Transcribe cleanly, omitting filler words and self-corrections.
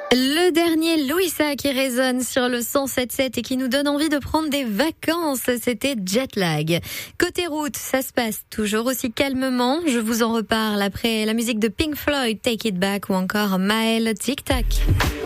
Le dernier Louisa qui résonne sur le 107.7 et qui nous donne envie de prendre des vacances, c'était Jetlag. Côté route, ça se passe toujours aussi calmement. Je vous en reparle après la musique de Pink Floyd, Take It Back ou encore Maël, Tic Tac.